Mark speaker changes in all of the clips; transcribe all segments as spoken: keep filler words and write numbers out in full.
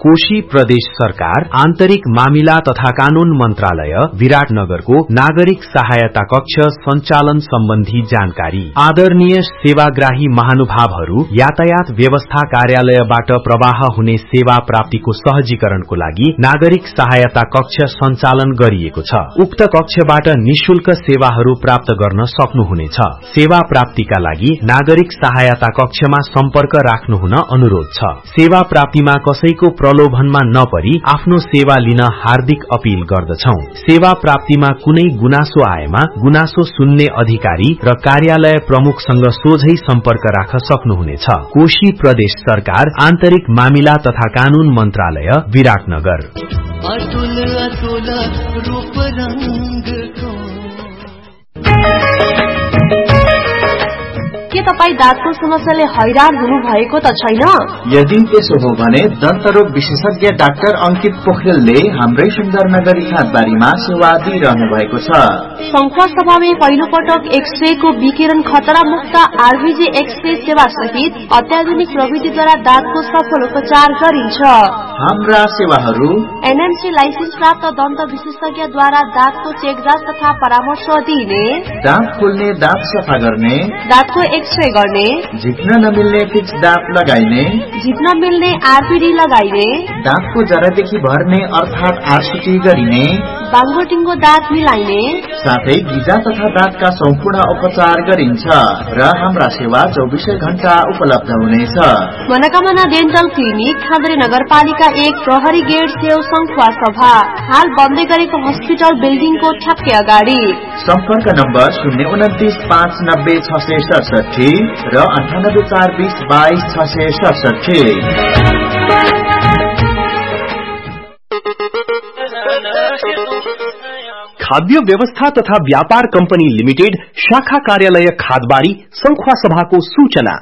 Speaker 1: कोशी प्रदेश सरकार आन्तरिक मामिला तथा कानून मन्त्रालय विराटनगरको नागरिक सहायता कक्ष सञ्चालन सम्बन्धी जानकारी। आदरणीय सेवाग्राही महानुभावहरू, यातायात व्यवस्था कार्यालयबाट प्रवाह हुने सेवा प्राप्तिको सहजीकरणको लागि नागरिक सहायता कक्ष सञ्चालन गरिएको छ। उक्त कक्षबाट निशुल्क सेवाहरू प्राप्त गर्न सक्नुहुनेछ। सेवा प्राप्तिका लागि नागरिक सहायता कक्षमा सम्पर्क राख्नुहुन अनुरोध छ। सेवा प्राप्तिमा कसैको प्रलोभनमा नपरी आफ्नो सेवा लिन हार्दिक अपील गर्दछौ। सेवा प्राप्तिमा कुनै गुनासो आएमा गुनासो सुन्ने अधिकारी र कार्यालय प्रमुखसँग सोझै सम्पर्क राख्न सक्नुहुनेछ। कोशी प्रदेश सरकार आन्तरिक मामिला तथा कानून मन्त्रालय विराटनगर।
Speaker 2: अतुल अतुल रूप रंगको।
Speaker 3: के तपाईँ दाँतको समस्याले हैरान हुनु भएको त छैन?
Speaker 4: यदि त्यसो हो भने दन्तरोग विशेषज्ञ डाक्टर अंकित पोखरेलले हाम्रै सुन्दरनगरी खाँदबारीमा सेवा दिइरहनु भएको छ।
Speaker 3: संखुवा सभामा पहिलो पटक एक्सरे को विकिरण खतरा मुक्त आरबीजी एक्सरे सेवा सहित अत्याधुनिक प्रविधिद्वारा दाँतको सफल उपचार गरिन्छ।
Speaker 4: हाम्रा सेवाहरू
Speaker 3: एनएमसी लाइसेन्स प्राप्त दन्त विशेषज्ञद्वारा दाँतको चेकजाँच तथा परामर्श दिने,
Speaker 4: दाँत खोल्ने, दाँत सफा गर्ने,
Speaker 3: दाँतको एक्सरे गर्ने,
Speaker 4: झिक्न नमिल्ने फिक्स दाँत लगाइने,
Speaker 3: झिक्न मिल्ने आरपीडी लगाइने,
Speaker 4: दाँतको जरादेखि भर्ने अर्थात आरसीटी गरिने,
Speaker 3: बाङ्गोटिङ्गो दाँत मिलाइने,
Speaker 4: साथै गिजा तथा दाँतका सम्पूर्ण उपचार गरिन्छ र हाम्रा सेवा चौबिसै घण्टा उपलब्ध हुनेछ।
Speaker 3: मनोकामना डेन्टल क्लिनिक खाँदरी नगरपालिका एक प्रहरी गेट सेव संखुवा सभा, हाल बन्दै गरेको हस्पिटल बिल्डिङको ठ्याक्कै अगाडि।
Speaker 4: सम्पर्क नम्बर शून्य उन्तिस पाँच नब्बे छ सय सडसठी र अन्ठानब्बे चार बीस बाइस छ सय सडसठी।
Speaker 5: खाद्य व्यवस्था तथा व्यापार कंपनी लिमिटेड शाखा कार्यालय खादबारी संखुवा सभाको सूचना।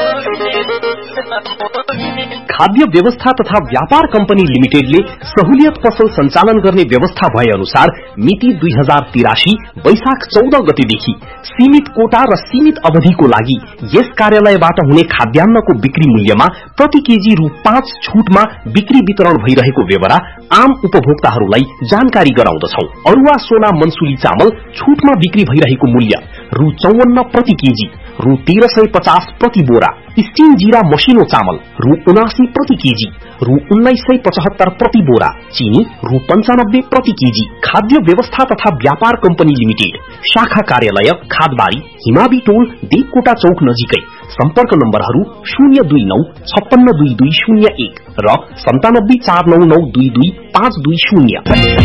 Speaker 5: खाद्य व्यवस्था तथा व्यापार कंपनी लिमिटेडले सहुलियत पसल सञ्चालन गर्ने व्यवस्था भए अनुसार मिति दुई हजार तिरासी वैशाख चौध गतेदेखि सीमित कोटा र सीमित अवधिको लागि यस कार्यालयबाट हुने खाद्यान्नको बिक्री मूल्यमा प्रति केजी रु पाँच छूटमा बिक्री वितरण भइरहेको बेहोरा आम उपभोक्ताहरूलाई जानकारी गराउँदछौ। अरुवा सोना मनसुली चामल छूटमा बिक्री भइरहेको मूल्य रु चौवन्न प्रति केजी, रु तेह्र सय पचास प्रति बोरा। स्टीम जीरा मसिनो चामल रु उनासी प्रति केजी, रु उन्नाइस सय पचहत्तर प्रति बोरा। चीनी रु पंचानब्बे प्रति केजी। खाद्य व्यवस्था तथा व्यापार कंपनी लिमिटेड शाखा कार्यालय खादबारी हिमाबी टोल देवकोटा चौक नजिकै। सम्पर्क नम्बरहरू शून्य दुई नौ छप्पन्न दुई दुई शून्य एक र सन्तानब्बे चार नौ नौ दुई दुई पाँच दुई शून्य।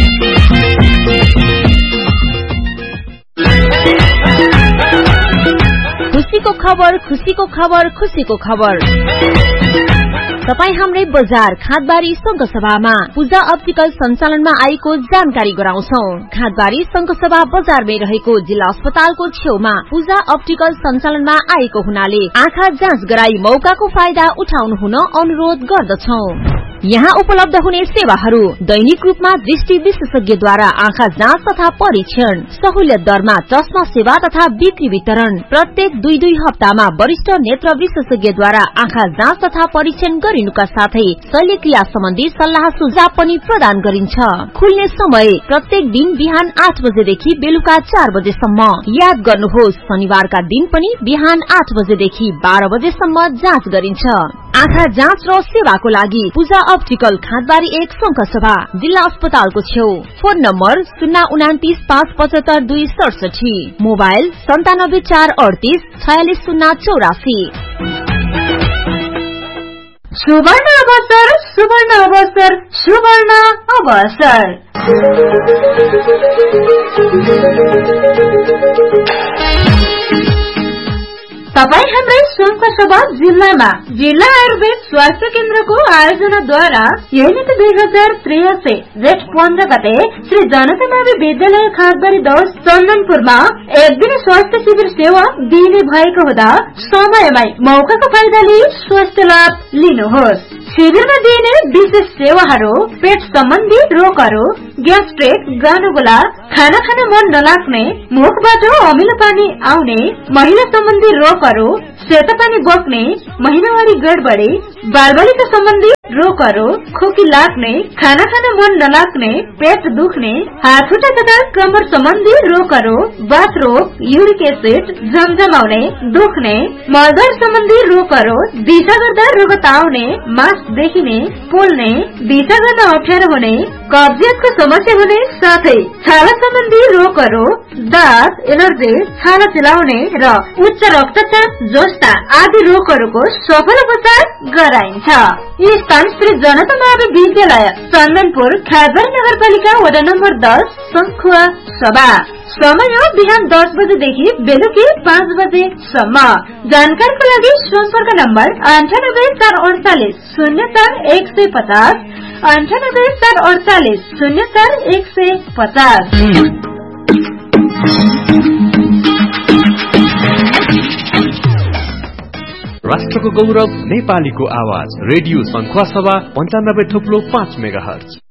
Speaker 6: खुशीको खबर, खुशीको खबर, खुशीको खबर। तपाईँ हाम्रै बजार खादबारी संघसभामा पूजा अप्टिकल सञ्चालनमा आएको जानकारी गराउँछौं। खादबारी संघसभा बजारमै रहेको जिल्ला अस्पतालको छेउमा पूजा अप्टिकल सञ्चालनमा आएको हुनाले आँखा जाँच गराई मौकाको फाइदा उठाउनु हुन अनुरोध गर्दछौं। यहाँ उपलब्ध हुने सेवाहरू दैनिक रूपमा दृष्टि विशेषज्ञद्वारा आँखा जाँच तथा परीक्षण, सहुलियत दरमा चस्मा सेवा तथा बिक्री वितरण, प्रत्येक दुई दुई हप्तामा वरिष्ठ नेत्र विशेषज्ञद्वारा आँखा जाँच तथा परीक्षण गरिनुका साथै शल्यक्रिया सम्बन्धी सल्लाह सुझाव पनि प्रदान गरिन्छ। खुल्ने समय प्रत्येक दिन बिहान आठ बजेदेखि बेलुका चार बजेसम्म। याद गर्नुहोस्, शनिबारका दिन पनि बिहान आठ बजेदेखि बाह्र बजेसम्म जाँच गरिन्छ। आँखा जाँच र सेवाको लागि पूजा अप्टिकल खादबारी एक संघसभा जिल्ला अस्पतालको छेउ। फोन नम्बर शून्य उनातिस पाँच पचहत्तर दुई सडसठी, मोबाइल सन्तानब्बे चार अडतिस छयालिस शून्य चौरासी।
Speaker 3: सुवर्ण अवसर, सुवर्ण अवसर, सुवर्ण अवसर। तपाईँ हाम्रै संखुवा जिल्लामा जिल्ला आयुर्वेद स्वास्थ्य केन्द्रको आयोजनाद्वारा यही मिति दुई हजार त्रियासी जेठ पन्ध्र गते श्री जनता मावि विद्यालय खादबारी दस चन्दनपुरमा एक दिन स्वास्थ्य शिविर सेवा दिने भएको हुँदा समयमै मौकाको फाइदा लिई स्वास्थ्य लाभ लिनुहोस्। शिविरमा दिइने विशेष सेवाहरू पेट सम्बन्धी रोगहरू, ग्यास्ट्रिक, गानुगोला, खाना खान मन नलाग्ने, मुखबाट अमिलो पानी आउने, महिला सम्बन्धी रोगहरू, सेतो पानी बग्ने, महिनावारी गडबडी, बालबालिका सम्बन्धी रोगहरू, खोकी लाग्ने, खाना खान मन नलाग्ने, पेट दुख्ने, हात खुट्टा तथा कमर सम्बन्धी रोगहरू, बाथ रोग, युरिक एसिड, जमजमाउने, दुख्ने, मलद्वार सम्बन्धी रोगहरू, दिशा गर्दा रगत आउने, मास देखिने, पोल्ने, दिशा गर्न अप्ठ्यारो हुने, कब्जियतको समस्या हुने साथै छाला सम्बन्धी रोगहरू, दाँत, एलर्जी, छाला चिलाउने र उच्च रक्तचाप जस्ता आदि रोगहरूको सफल उपचार गराइन्छ। यी स्थान श्री जनता मावि विद्यालय चन्दनपुर, खादबारी नगरपालिका वडा नम्बर दस, सङ्खुवा सभा। समय बिहान दस बजेदेखि बेलुकी पाँच बजेसम्म। जानकारीको लागि सम्पर्क नम्बर अन्ठानब्बे चार अडचालिस शून्य चार एक सय पचास, अन्ठानब्बे चार अडचालिस शून्य चार एक सय पचास।
Speaker 7: राष्ट्रको गौरव नेपालीको आवाज रेडियो सङ्खुवा सभा पञ्चानब्बे थुप्लो पाँच मेगा हर्ज।